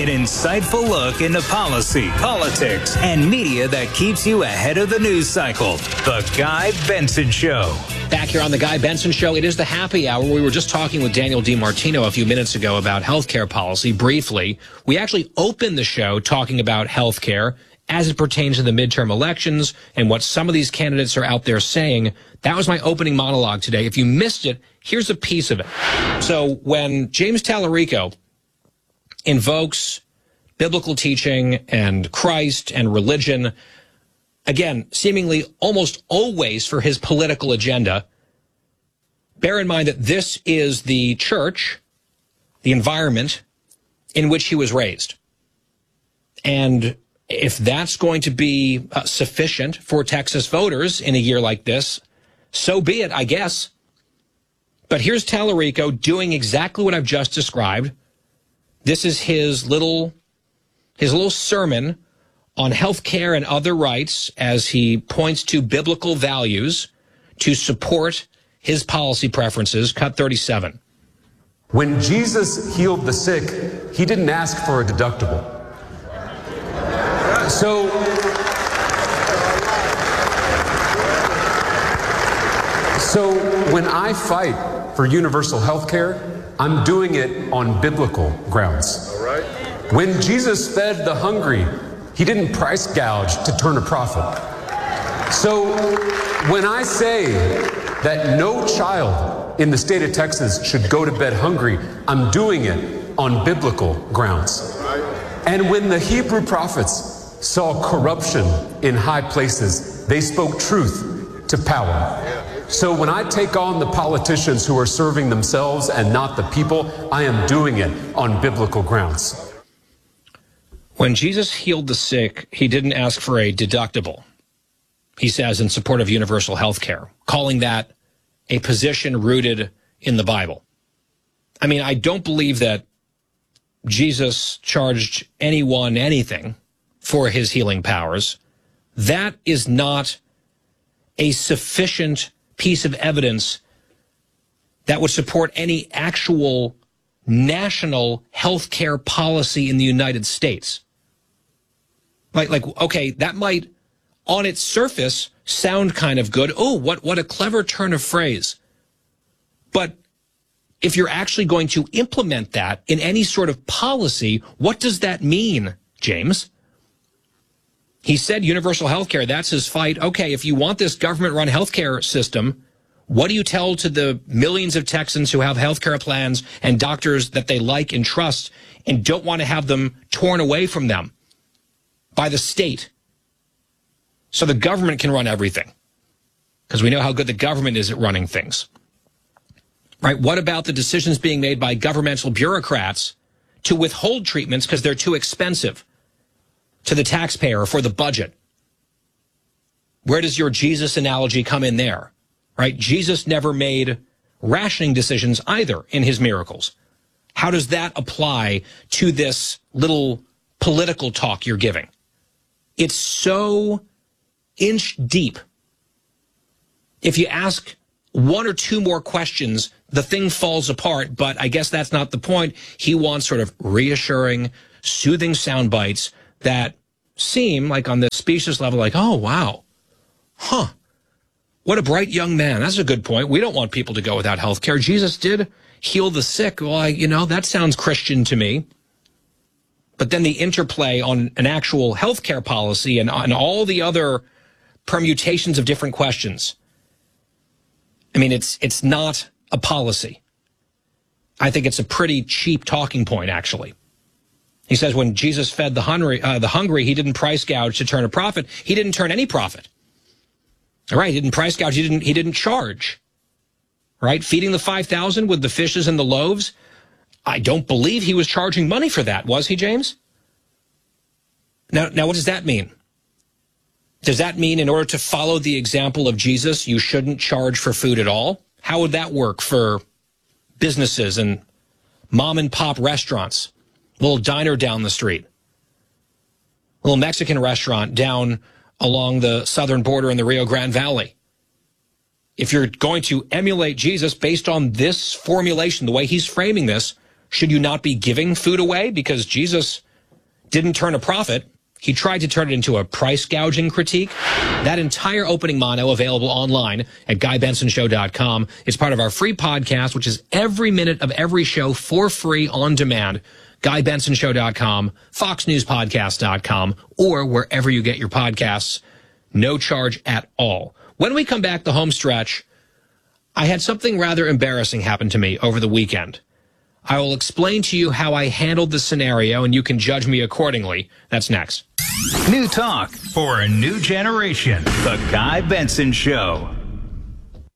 An insightful look into policy, politics, and media that keeps you ahead of the news cycle. The Guy Benson Show. Back here on The Guy Benson Show, it is the happy hour. We were just talking with Daniel DiMartino a few minutes ago about healthcare policy briefly. We actually opened the show talking about healthcare as it pertains to the midterm elections and what some of these candidates are out there saying. That was my opening monologue today. If you missed it, here's a piece of it. So when James Tallarico invokes biblical teaching and Christ and religion, again, seemingly almost always for his political agenda, bear in mind that this is the church, the environment in which he was raised. And if that's going to be sufficient for Texas voters in a year like this, so be it, I guess. But here's Tallarico doing exactly what I've just described. This is his little sermon on health care and other rights as he points to biblical values to support his policy preferences. Cut 37. When Jesus healed the sick, he didn't ask for a deductible. So when I fight for universal health care, I'm doing it on biblical grounds. All right. When Jesus fed the hungry, he didn't price gouge to turn a profit. So when I say that no child in the state of Texas should go to bed hungry, I'm doing it on biblical grounds. And when the Hebrew prophets saw corruption in high places, they spoke truth to power. So when I take on the politicians who are serving themselves and not the people, I am doing it on biblical grounds. When Jesus healed the sick, he didn't ask for a deductible, he says, in support of universal health care, calling that a position rooted in the Bible. I mean, I don't believe that Jesus charged anyone anything for his healing powers. That is not a sufficient piece of evidence that would support any actual national health care policy in the United States. Like, okay, that might on its surface sound kind of good. Oh, what a clever turn of phrase. But if you're actually going to implement that in any sort of policy, what does that mean, James? He said universal health care, that's his fight. Okay, if you want this government-run health care system, what do you tell to the millions of Texans who have health care plans and doctors that they like and trust and don't want to have them torn away from them by the state so the government can run everything? Because we know how good the government is at running things. Right? What about the decisions being made by governmental bureaucrats to withhold treatments because they're too expensive to the taxpayer or for the budget? Where does your Jesus analogy come in there? Right? Jesus never made rationing decisions either in his miracles. How does that apply to this little political talk you're giving? It's so inch deep. If you ask one or two more questions, the thing falls apart, but I guess that's not the point. He wants sort of reassuring, soothing sound bites that seem like on the specious level, like, oh, wow. Huh. What a bright young man. That's a good point. We don't want people to go without health care. Jesus did heal the sick. Well, that sounds Christian to me. But then the interplay on an actual health care policy and on all the other permutations of different questions. I mean, it's not a policy. I think it's a pretty cheap talking point, actually. He says when Jesus fed the hungry, he didn't price gouge to turn a profit. He didn't turn any profit. All right, he didn't price gouge. He didn't charge. Right? Feeding the 5,000 with the fishes and the loaves. I don't believe he was charging money for that, was he, James? Now, what does that mean? Does that mean in order to follow the example of Jesus, you shouldn't charge for food at all? How would that work for businesses and mom and pop restaurants? A little diner down the street. A little Mexican restaurant down along the southern border in the Rio Grande Valley. If you're going to emulate Jesus based on this formulation, the way he's framing this, should you not be giving food away? Because Jesus didn't turn a profit. He tried to turn it into a price gouging critique. That entire opening mono available online at GuyBensonShow.com. It's part of our free podcast, which is every minute of every show for free on demand. GuyBensonShow.com, FoxNewsPodcast.com, or wherever you get your podcasts. No charge at all. When we come back, the home stretch, I had something rather embarrassing happen to me over the weekend. I will explain to you how I handled the scenario, and you can judge me accordingly. That's next. New talk for a new generation. The Guy Benson Show.